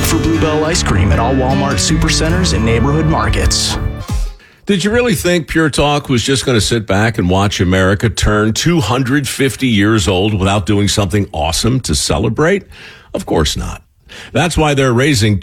Look for Bluebell ice cream at all Walmart supercenters and neighborhood markets. Did you really think Pure Talk was just going to sit back and watch America turn 250 years old without doing something awesome to celebrate? Of course not. That's why they're raising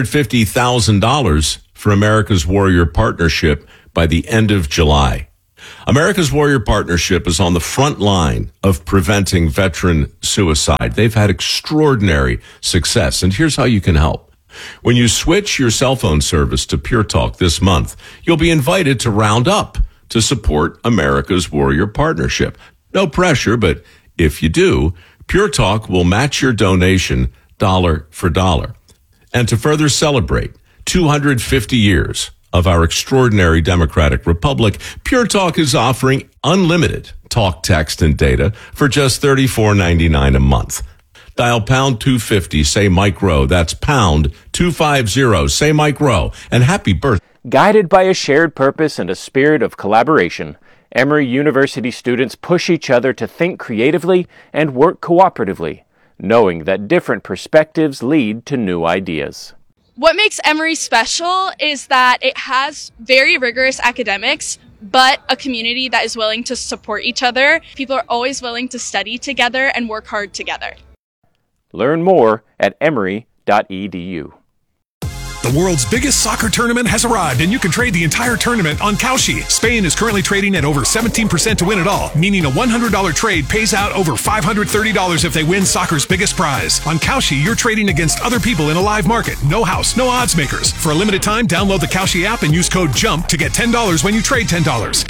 $250,000 for America's Warrior Partnership by the end of July. America's Warrior Partnership is on the front line of preventing veteran suicide. They've had extraordinary success, and here's how you can help. When you switch your cell phone service to Pure Talk this month, you'll be invited to round up to support America's Warrior Partnership. No pressure, but if you do, Pure Talk will match your donation dollar for dollar. And to further celebrate 250 years of our extraordinary democratic republic, Pure Talk is offering unlimited talk, text, and data for just $34.99 a month. Dial pound 250, say Mike Rowe. That's pound 250, say Mike Rowe. And happy birthday. Guided by a shared purpose and a spirit of collaboration, Emory University students push each other to think creatively and work cooperatively, knowing that different perspectives lead to new ideas. What makes Emory special is that it has very rigorous academics, but a community that is willing to support each other. People are always willing to study together and work hard together. Learn more at emory.edu. The world's biggest soccer tournament has arrived, and you can trade the entire tournament on Kalshi. Spain is currently trading at over 17% to win it all, meaning a $100 trade pays out over $530 if they win soccer's biggest prize. On Kalshi, you're trading against other people in a live market. No house, no odds makers. For a limited time, download the Kalshi app and use code JUMP to get $10 when you trade $10.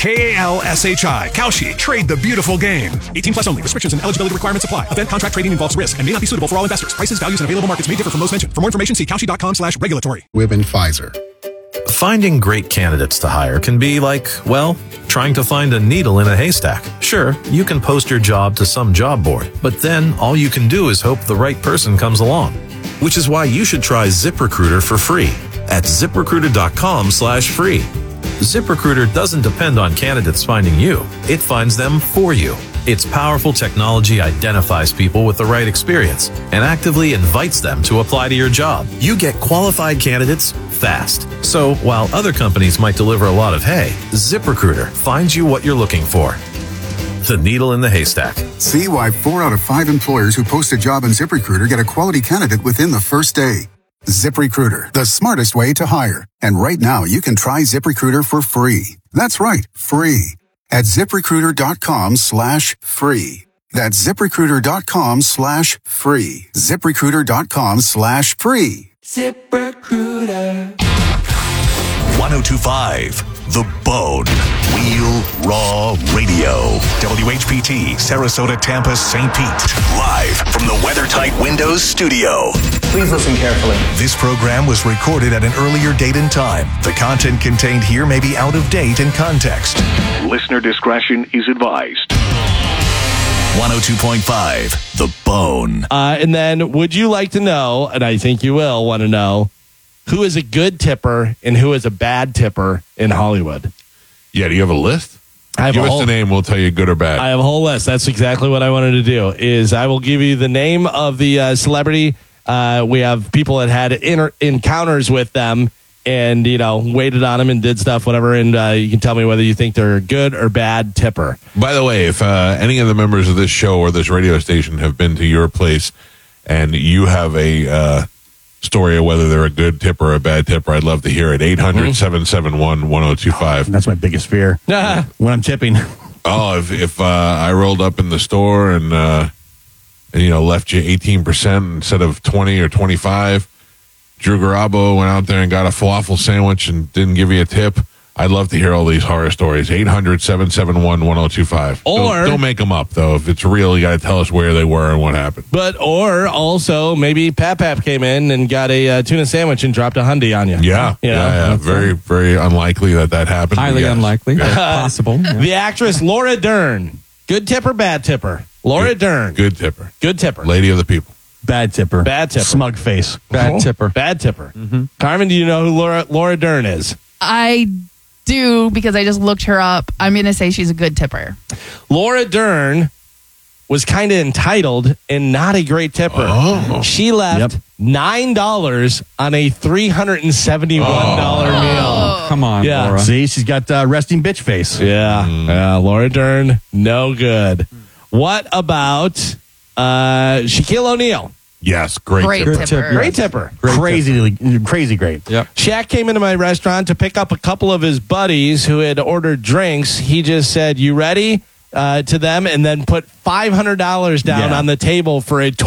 Kalshi. Kalshi. Trade the beautiful game. 18 plus only. Restrictions and eligibility requirements apply. Event contract trading involves risk and may not be suitable for all investors. Prices, values, and available markets may differ from those mentioned. For more information, see kalshi.com/regulatory. Wibben Pfizer. Finding great candidates to hire can be like, well, trying to find a needle in a haystack. Sure, you can post your job to some job board, but then all you can do is hope the right person comes along. Which is why you should try ZipRecruiter for free at ZipRecruiter.com/free. ZipRecruiter doesn't depend on candidates finding you. It finds them for you. Its powerful technology identifies people with the right experience and actively invites them to apply to your job. You get qualified candidates fast. So while other companies might deliver a lot of hay, ZipRecruiter finds you what you're looking for. The needle in the haystack. See why 4 out of 5 employers who post a job on ZipRecruiter get a quality candidate within the first day. ZipRecruiter, the smartest way to hire. And right now, you can try ZipRecruiter for free. That's right, free. At ZipRecruiter.com/free. That's ZipRecruiter.com/free. ZipRecruiter.com/free. ZipRecruiter. 1025 The Bone. Real Raw Radio. WHPT, Sarasota, Tampa, St. Pete. Live from the WeatherTight Windows studio. Please listen carefully. This program was recorded at an earlier date and time. The content contained here may be out of date in context. Listener discretion is advised. 102.5 The Bone. And then, would you like to know, and I think you will want to know, who is a good tipper and who is a bad tipper in Hollywood? Yeah, do you have a list? Give us the name, we'll tell you good or bad. I have a whole list. That's exactly what I wanted to do, is I will give you the name of the celebrity. We have people that had encounters with them and, waited on them and did stuff, whatever, and you can tell me whether you think they're a good or bad tipper. By the way, if any of the members of this show or this radio station have been to your place and you have a story of whether they're a good tipper or a bad tipper, I'd love to hear it. 800-771-1025. That's my biggest fear when I'm tipping. Oh, if I rolled up in the store and left you 18% instead of 20 or 25, Drew Garabo went out there and got a falafel sandwich and didn't give you a tip, I'd love to hear all these horror stories. 800-771-1025. Or don't make them up, though. If it's real, you got to tell us where they were and what happened. Or also, maybe Pap came in and got a tuna sandwich and dropped a hundy on you. Yeah. Very, very unlikely that happened. Highly unlikely. Possible. Yeah. The actress Laura Dern. Good tipper, bad tipper? Laura Dern. Good tipper. Good tipper. Lady of the people. Bad tipper. Bad tipper. Smug face. Bad tipper. Bad tipper. Mm-hmm. Carmen, do you know who Laura Dern is? I do, because I just looked her up. I'm going to say she's a good tipper. Laura Dern was kind of entitled and not a great tipper. Oh. She left $9 on a $371 meal. Come on, Yeah. Laura. See, she's got resting bitch face. Yeah. Laura Dern, no good. What about Shaquille O'Neal? Yes, great tipper. Great tipper. Crazy great. Yep. Shaq came into my restaurant to pick up a couple of his buddies who had ordered drinks. He just said, "You ready?" To them, and then put $500 down on the table for a